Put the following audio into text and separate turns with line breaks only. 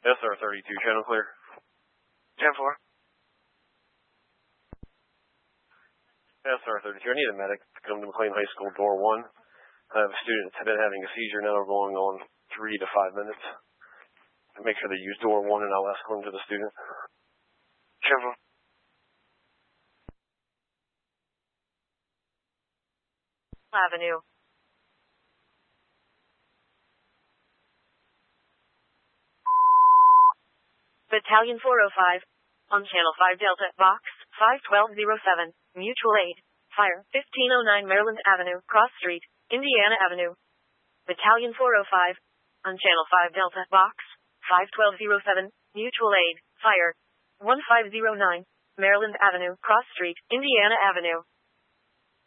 SR32, channel clear.
10-4.
SR32, I need a medic to come to McLean High School, door 1. I have a student that's been having a seizure now going on 3 to 5 minutes. Make sure they use door 1 and I'll escort them to the student.
10-4.
Avenue. Battalion 405. On Channel 5 Delta, Box 51207. Mutual aid. Fire 1509 Maryland Avenue, Cross Street, Indiana Avenue. Battalion 405. On Channel 5 Delta, Box 51207. Mutual aid. Fire 1509 Maryland Avenue, Cross Street, Indiana Avenue.